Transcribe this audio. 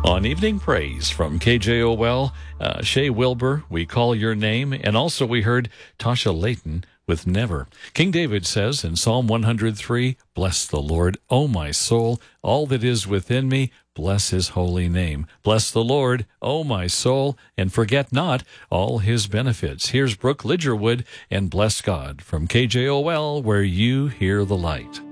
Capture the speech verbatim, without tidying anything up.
On Evening Praise from K J O L, uh, Shay Wilbur, We Call Your Name, and also we heard Tasha Layton with Never. King David says in Psalm one hundred three, Bless the Lord, O my soul, all that is within me, bless his holy name. Bless the Lord, O my soul, and forget not all his benefits. Here's Brooke Lidgerwood and Bless God from K J O L, where you hear the light.